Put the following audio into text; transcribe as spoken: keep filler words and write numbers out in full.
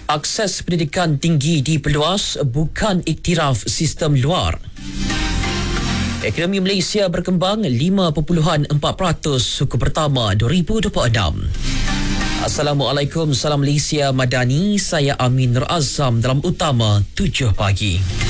Akses pendidikan tinggi diperluas, bukan iktiraf sistem luar. Ekonomi Malaysia berkembang lima perpuluhan empat peratus suku pertama dua ribu dua puluh enam. Assalamualaikum, salam Malaysia Madani. Saya Amin Nur Azam dalam utama tujuh pagi.